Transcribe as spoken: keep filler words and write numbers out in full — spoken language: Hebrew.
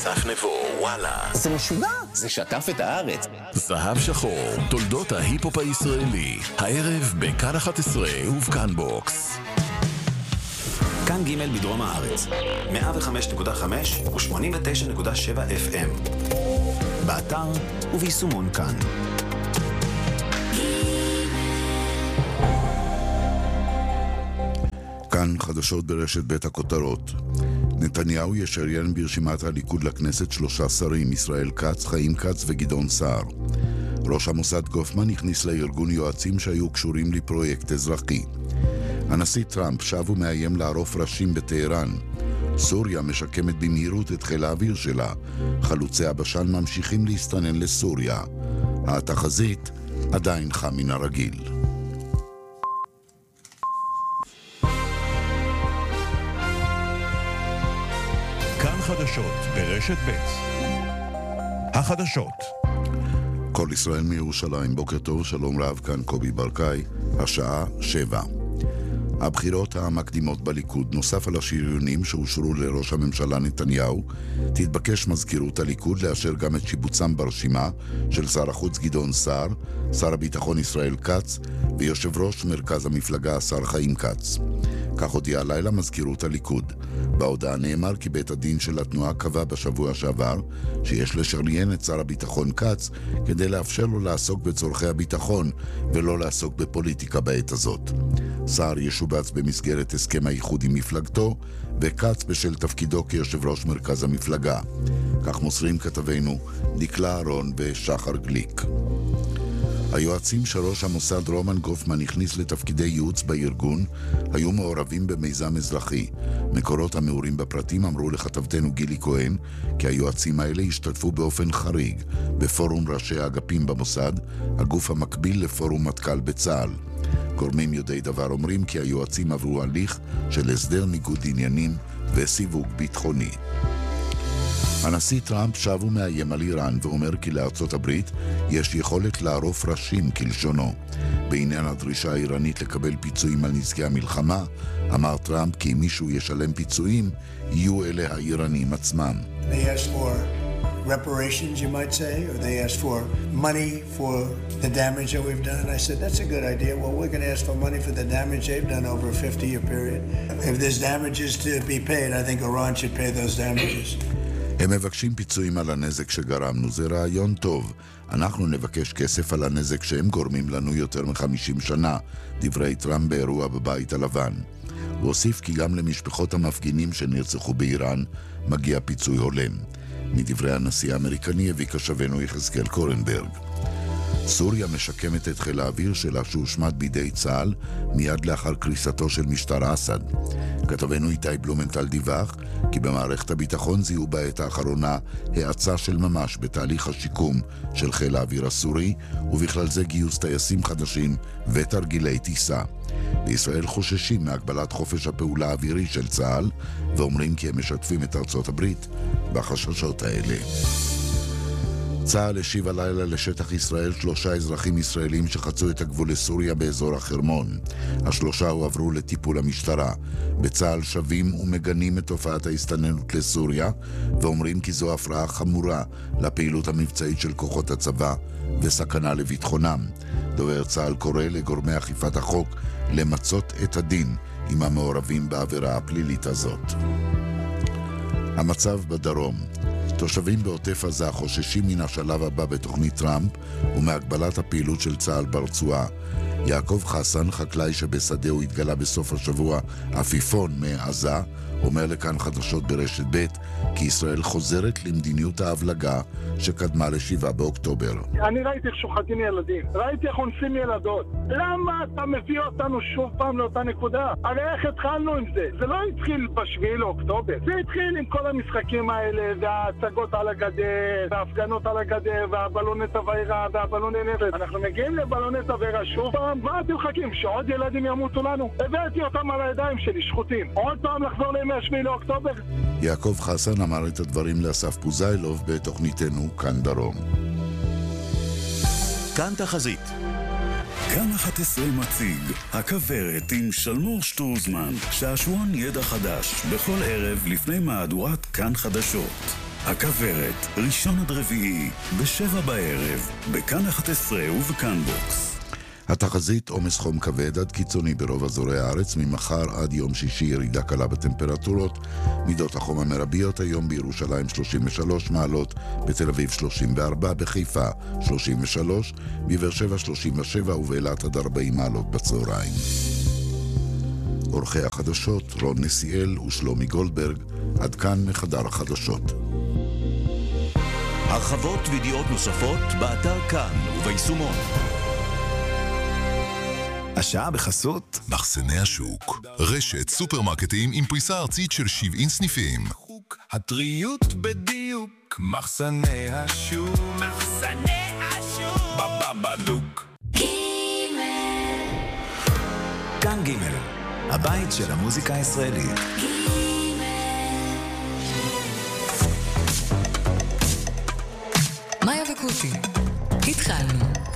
אסף נבו, וואלה. זה משוגע, זה שטף את הארץ. זהב שחור, תולדות ההיפ-הופ הישראלי. הערב בכאן אחת עשרה ובכאן בוקס. כאן ג' בדרום הארץ, מאה וחמש נקודה חמש ו-שמונים ותשע נקודה שבע אף אם. באתר וביישומון כאן. כאן חדשות ברשת בית הכותרות. נתניהו ישריין ברשימת הליכוד לכנסת שלושה שרים, ישראל כץ, חיים כץ וגדעון סער. ראש המוסד גופמן הכניס לארגון יועצים שהיו קשורים לפרויקט אזרחי. הנשיא טראמפ שב ומאיים לערוף ראשים בטהרן. סוריה משקמת במהירות את חיל האוויר שלה. חלוצי הבשן ממשיכים להסתנן לסוריה. התחזית עדיין חם מן הרגיל. כאן חדשות ברשת ב'. החדשות. כל ישראל מירושלים, בוקר טוב, שלום רב, כאן קובי ברקאי, השעה שבע. הבחירות המקדימות בליכוד, נוסף על השריונים שאושרו לראש הממשלה נתניהו, תתבקש מזכירות הליכוד לאשר גם את שיבוצם ברשימה של שר החוץ גדעון סער, שר הביטחון ישראל כץ ויושב ראש מרכז המפלגה שר חיים כץ. כך הודיעה לילה מזכירות הליכוד. בהודעה נאמר כי בית הדין של התנועה קבע בשבוע שעבר שיש לשריין את שר הביטחון כץ כדי לאפשר לו לעסוק בצורכי הביטחון ולא לעסוק בפוליטיקה בעת הזאת. סער ישובץ במסגרת הסכם האיחוד עם מפלגתו וכץ בשל תפקידו כיושב ראש מרכז המפלגה. כך מוסרים כתבינו דקלה אהרון ושחר גליק. היועצים שראש המוסד רומן גופמן הכניס לתפקידי ייעוץ בארגון היו מעורבים במיזם אזרחי. מקורות המעורים בפרטים אמרו לכתבתנו גילי כהן כי היועצים האלה השתתפו באופן חריג בפורום ראשי האגפים במוסד, הגוף המקביל לפורום מטכ"ל בצה"ל. גורמים יודעי דבר אומרים כי היועצים עברו הליך של הסדר ניגוד עניינים וסיווג ביטחוני. הנשיא טראמפ שב ומאיים על איראן ואומר כי לארצות הברית יש יכולת לערוף ראשים כלשונו. בעניין הדרישה האיראנית לקבל פיצויים על נזקי המלחמה, אמר טראמפ כי אם מישהו ישלם פיצויים, יהיו אלה האיראנים עצמם. They asked for reparations, you might say, or they asked for money for the damage that we've done. I said, that's a good idea. Well, we're going to ask for money for the damage they've done over a fifty-year period. If there's damages to be paid, I think Iran should pay those damages. הם מבקשים פיצויים על הנזק שגרמנו, זה רעיון טוב. אנחנו נבקש כסף על הנזק שהם גורמים לנו יותר מ-חמישים שנה, דברי טראמפ באירוע בבית הלבן. הוא הוסיף כי גם למשפחות המפגינים שנרצחו באיראן מגיע פיצוי הולם. מדברי הנשיא האמריקני הביא כשבנו יחזקאל קורנברג. סוריה משקמת את חיל האוויר שלה שהושמד בידי צה"ל מיד לאחר קריסתו של משטר אסד. כתבנו איתי בלומנטל דיווח כי במערכת הביטחון זיהו בעת האחרונה האצה של ממש בתהליך השיקום של חיל האוויר הסורי, ובכלל זה גיוס טייסים חדשים ותרגילי טיסה. בישראל חוששים מהגבלת חופש הפעולה האווירי של צה"ל ואומרים כי הם משתפים את ארצות הברית בחששות האלה. צה"ל השיב הלילה לשטח ישראל שלושה אזרחים ישראלים שחצו את הגבול לסוריה באזור החרמון. השלושה הועברו לטיפול המשטרה. בצה"ל שבים ומגנים את תופעת ההסתננות לסוריה ואומרים כי זו הפרעה חמורה לפעילות המבצעית של כוחות הצבא וסכנה לביטחונם. דובר צה"ל קורא לגורמי אכיפת החוק למצות את הדין עם המעורבים בעבירה הפלילית הזאת. המצב בדרום. תושבים בעוטף עזה חוששים מן השלב הבא בתוכנית טראמפ ומהגבלת הפעילות של צה"ל ברצועה. יעקב חסן, חקלאי שבשדהו התגלה בסוף השבוע עפיפון מעזה, אומר לכאן חדשות ברשת ב' כי ישראל חוזרת למדיניות ההבלגה שקדמה לשבעה באוקטובר. אני ראיתי איך שוחטים ילדים, ראיתי איך אונסים ילדות. למה אתה מביא אותנו שוב פעם לאותה נקודה? הרי איך התחלנו עם זה? זה לא התחיל בשביעי לאוקטובר. זה התחיל עם כל המשחקים האלה וההצגות על הגדר, וההפגנות על הגדר, והבלוני תבערה והבלוני נפץ. אנחנו מגיעים לבלוני תבערה שוב פעם, מה אתם מחכים? שעוד ילדים ימותו לנו? הבאתי אותם על הידיים שלי, שחוטים. עוד פעם לחזור לימי השביעי לאוקטובר? יעקב חסן אמר את הדברים לאסף פוזיילוב בתוכניתנו כאן דרום. כאן תחזית. כאן אחת עשרה מציג הכברת עם שלמור שטרוזמן, שעשועון ידע חדש בכל ערב לפני מהדורת כאן חדשות. הכוורת, ראשון עד רביעי, בשבע בערב, בכאן אחת עשרה ובכאן בוקס. התחזית עומס חום כבד עד קיצוני ברוב אזורי הארץ, ממחר עד יום שישי ירידה קלה בטמפרטורות. מידות החום המרביות היום בירושלים שלושים ושלוש מעלות, בתל אביב שלושים וארבע, בחיפה שלושים ושלוש, בבאר שבע שלושים ושבע ובאילת עד ארבעים מעלות בצהריים. עורכי החדשות רון נסיאל ושלומי גולדברג. עד כאן מחדר החדשות. הרחבות וידיעות נוספות באתר כאן וביישומון. השעה בחסות מחסני השוק, רשת סופרמרקטים עם פריסה ארצית של שבעים סניפים. הטריות בדיוק, מחסני השוק, מחסני השוק, בבבדוק. גימל, כאן גימל, הבית של המוזיקה הישראלית. מאיה וקוטי, התחלנו.